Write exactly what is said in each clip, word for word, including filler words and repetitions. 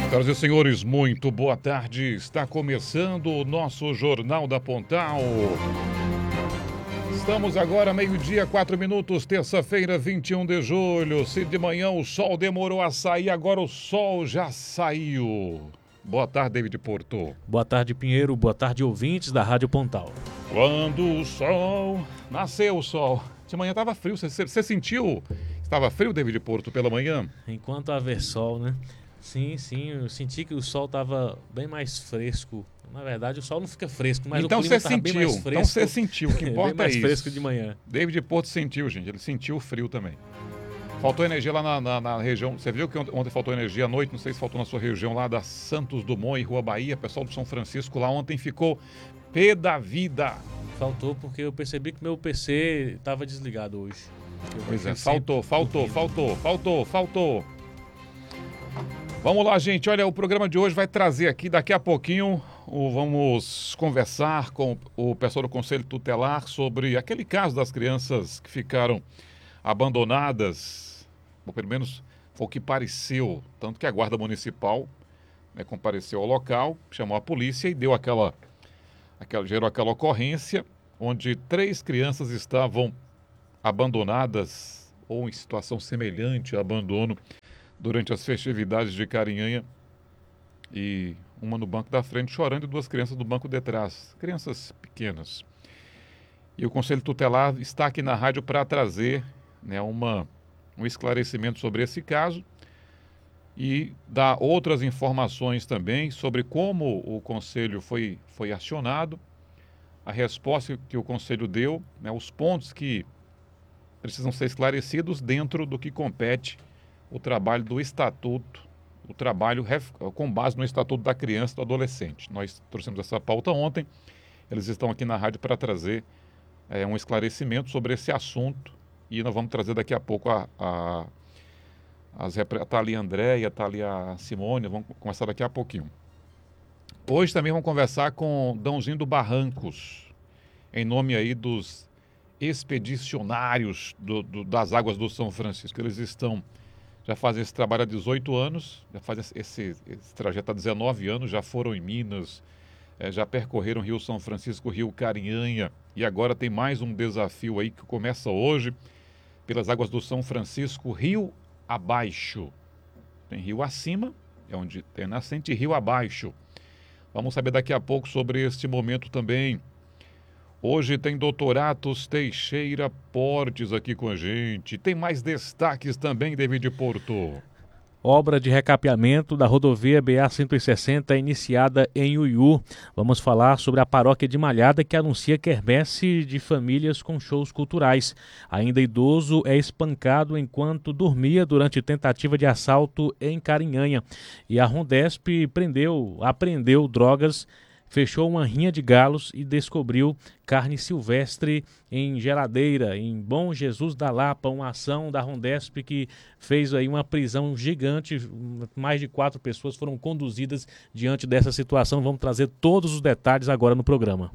Senhoras e senhores, muito boa tarde. Está começando o nosso Jornal da Pontal. Estamos agora meio-dia, quatro minutos, terça-feira, vinte e um de julho. Se de manhã o sol demorou a sair, agora o sol já saiu. Boa tarde, David Porto. Boa tarde, Pinheiro. Boa tarde, ouvintes da Rádio Pontal. Quando o sol... Nasceu o sol. De manhã estava frio. Você, você sentiu? Estava frio, David Porto, pela manhã? Enquanto haver sol, né? Sim, sim. Eu senti que o sol estava bem mais fresco. Na verdade, o sol não fica fresco, mas então o clima estava bem mais fresco. Então você sentiu. O que importa bem mais é isso. fresco de manhã. David Porto sentiu, gente. Ele sentiu o frio também. Faltou energia lá na, na, na região. Você viu que ontem faltou energia à noite? Não sei se faltou na sua região lá da Santos Dumont e Rua Bahia. O pessoal do São Francisco lá ontem ficou pé da vida. Faltou porque eu percebi que meu P C estava desligado hoje. Eu pois é, faltou, faltou, faltou, faltou, faltou. Vamos lá, gente. Olha, o programa de hoje vai trazer aqui, daqui a pouquinho, o, vamos conversar com o pessoal do Conselho Tutelar sobre aquele caso das crianças que ficaram abandonadas, ou pelo menos foi o que pareceu, tanto que a Guarda Municipal, né, compareceu ao local, chamou a polícia e deu aquela, aquela, gerou aquela ocorrência onde três crianças estavam abandonadas ou em situação semelhante a abandono durante as festividades de Carinhanha, e uma no banco da frente chorando e duas crianças no banco de trás, crianças pequenas. E o Conselho Tutelar está aqui na rádio para trazer, né, uma, um esclarecimento sobre esse caso e dar outras informações também sobre como o Conselho foi, foi acionado, a resposta que o Conselho deu, né, os pontos que precisam ser esclarecidos dentro do que compete o trabalho do Estatuto, o trabalho ref, com base no Estatuto da Criança e do Adolescente. Nós trouxemos essa pauta ontem, eles estão aqui na rádio para trazer é, um esclarecimento sobre esse assunto e nós vamos trazer daqui a pouco a, a, as, a Thalia André e a Thalia Simone, vamos começar daqui a pouquinho. Hoje também vamos conversar com Dãozinho do Barrancos, em nome aí dos expedicionários do, do, das águas do São Francisco. Eles estão... já fazem esse trabalho há dezoito anos, já fazem esse, esse trajeto há dezenove anos, já foram em Minas, é, já percorreram Rio São Francisco, Rio Carinhanha, e agora tem mais um desafio aí que começa hoje, pelas águas do São Francisco, rio abaixo. Tem rio acima, é onde tem nascente, e rio abaixo. Vamos saber daqui a pouco sobre este momento também. Hoje tem doutor Atos Teixeira Portes aqui com a gente. Tem mais destaques também, David Porto. Obra de recapeamento da rodovia B A cento e sessenta iniciada em Uiú. Vamos falar sobre a paróquia de Malhada que anuncia quermesse de famílias com shows culturais. Ainda idoso é espancado enquanto dormia durante tentativa de assalto em Carinhanha. E a Rondesp prendeu, apreendeu drogas, fechou uma rinha de galos e descobriu carne silvestre em geladeira, em Bom Jesus da Lapa, uma ação da Rondesp que fez aí uma prisão gigante. Mais de quatro pessoas foram conduzidas diante dessa situação. Vamos trazer todos os detalhes agora no programa.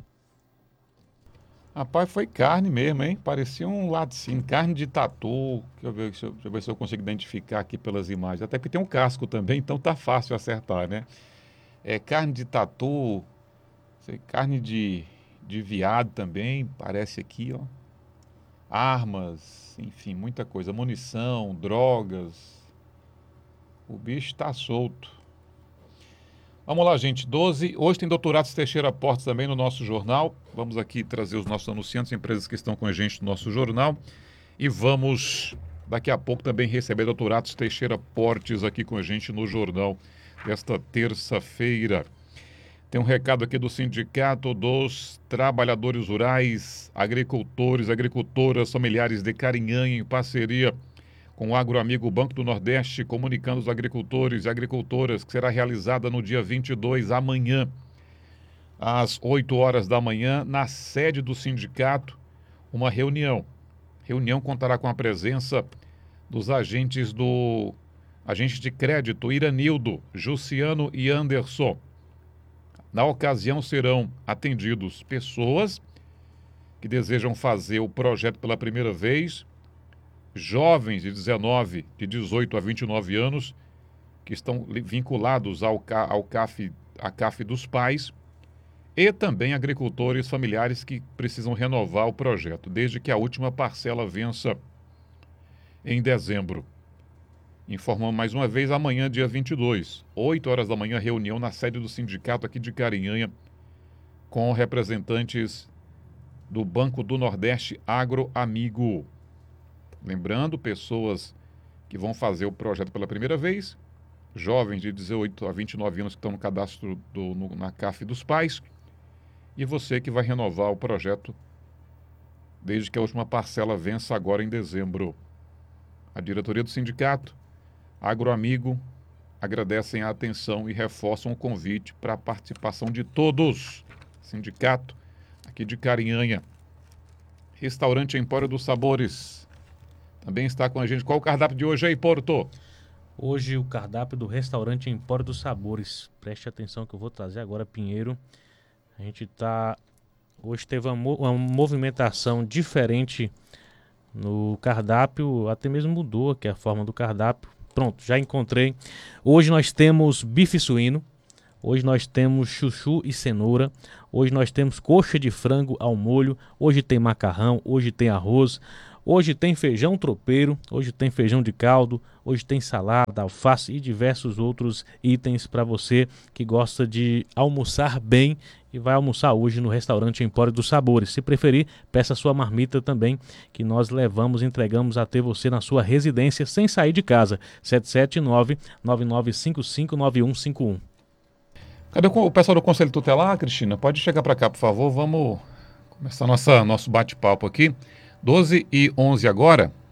Rapaz, foi carne mesmo, hein? Parecia um laticínio, carne de tatu. Deixa eu ver, deixa eu, deixa eu ver se eu consigo identificar aqui pelas imagens. Até porque tem um casco também, então tá fácil acertar, né? É carne de tatu... carne de, de veado também, parece aqui, ó. Armas, enfim, muita coisa. Munição, drogas. O bicho está solto. Vamos lá, gente. doze. Hoje tem doutor Atos Teixeira Portes também no nosso jornal. Vamos aqui trazer os nossos anunciantes, empresas que estão com a gente no nosso jornal. E vamos, daqui a pouco, também receber doutor Atos Teixeira Portes aqui com a gente no jornal desta terça-feira. Tem um recado aqui do Sindicato dos Trabalhadores Rurais, Agricultores, Agricultoras, Familiares de Carinhanha, em parceria com o Agroamigo Banco do Nordeste, comunicando os agricultores e agricultoras que será realizada no dia vinte e dois, amanhã, às oito horas da manhã, na sede do sindicato, uma reunião. Reunião contará com a presença dos agentes do agentes de crédito Iranildo, Jussiano e Anderson. Na ocasião serão atendidos pessoas que desejam fazer o projeto pela primeira vez, jovens de dezenove, de dezoito a vinte e nove anos que estão vinculados ao, ao CAF, à CAF dos pais, e também agricultores familiares que precisam renovar o projeto, desde que a última parcela vença em dezembro. Informamos mais uma vez, amanhã, dia vinte e dois, oito horas da manhã, reunião na sede do sindicato aqui de Carinhanha, com representantes do Banco do Nordeste Agro Amigo. Lembrando, pessoas que vão fazer o projeto pela primeira vez, jovens de dezoito a vinte e nove anos que estão no cadastro do, no, na CAF dos pais, e você que vai renovar o projeto desde que a última parcela vença agora em dezembro. A diretoria do sindicato, Agroamigo, agradecem a atenção e reforçam o convite para a participação de todos. Sindicato aqui de Carinhanha. Restaurante Empório dos Sabores também está com a gente. Qual o cardápio de hoje aí, Porto? Hoje o cardápio do Restaurante Empório dos Sabores. Preste atenção que eu vou trazer agora, Pinheiro. A gente tá... Hoje teve uma, mo- uma movimentação diferente no cardápio, até mesmo mudou aqui a forma do cardápio. Pronto, já encontrei. Hoje nós temos bife suíno. Hoje nós temos chuchu e cenoura. Hoje nós temos coxa de frango ao molho. Hoje tem macarrão. Hoje tem arroz. Hoje tem feijão tropeiro. Hoje tem feijão de caldo. Hoje tem salada, alface e diversos outros itens para você que gosta de almoçar bem e vai almoçar hoje no restaurante Empório dos Sabores. Se preferir, peça sua marmita também, que nós levamos e entregamos até você na sua residência sem sair de casa. sete sete nove, nove nove cinco cinco, nove um cinco um. Cadê o pessoal do Conselho Tutelar, Cristina? Pode chegar para cá, por favor. Vamos começar nossa, nosso bate-papo aqui. doze e onze agora.